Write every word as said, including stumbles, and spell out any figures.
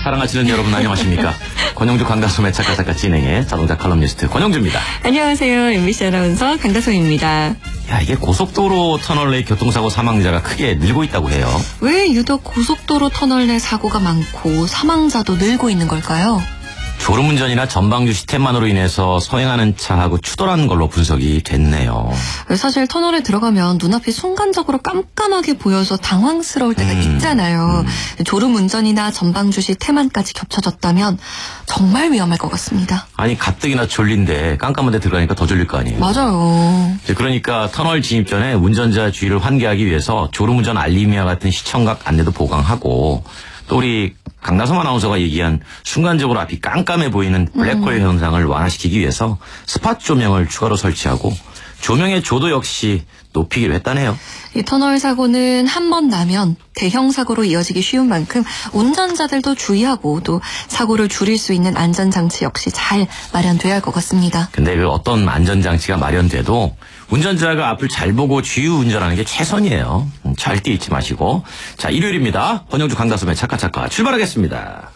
사랑하시는 여러분 안녕하십니까. 권영주 강다솜의 착가착가 진행의 자동차 칼럼니스트 권영주입니다. 안녕하세요. 엠비씨 아나운서 강다솜입니다. 야, 이게 고속도로 터널 내 교통사고 사망자가 크게 늘고 있다고 해요. 왜 유독 고속도로 터널 내 사고가 많고 사망자도 늘고 있는 걸까요? 졸음운전이나 전방주 시스템만으로 인해서 서행하는 차하고 추돌한 걸로 분석이 됐네요. 사실 터널에 들어가면 눈앞이 순간적으로 깜깜하게 보여서 당황스러울 때가 음, 있잖아요. 음. 졸음운전이나 전방주 시스템만까지 겹쳐졌다면 정말 위험할 것 같습니다. 아니 가뜩이나 졸린데 깜깜한데 들어가니까 더 졸릴 거 아니에요. 맞아요. 그러니까 터널 진입 전에 운전자 주의를 환기하기 위해서 졸음운전 알림이와 같은 시청각 안내도 보강하고, 또 우리 강다솜 아나운서가 얘기한 순간적으로 앞이 깜깜해 보이는 블랙홀 음. 현상을 완화시키기 위해서 스팟 조명을 추가로 설치하고 조명의 조도 역시 높이기로 했다네요. 이 터널 사고는 한 번 나면 대형 사고로 이어지기 쉬운 만큼 운전자들도 주의하고 또 사고를 줄일 수 있는 안전장치 역시 잘 마련돼야 할 것 같습니다. 근데 그 어떤 안전장치가 마련돼도 운전자가 앞을 잘 보고 주의 운전하는 게 최선이에요. 절대 잊지 마시고. 자, 일요일입니다. 권영주 강다솜의 착가착가 출발하겠습니다.